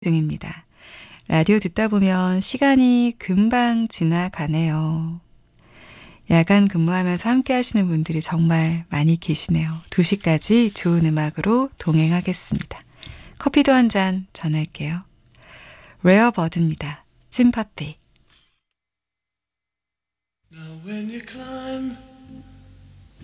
중입니다. 라디오 듣다 보면 시간이 금방 지나가네요. 야간 근무하면서 함께 하시는 분들이 정말 많이 계시네요. 2시까지 좋은 음악으로 동행하겠습니다. 커피도 한 잔 전할게요. 레어버드입니다. 심파티. Now when you climb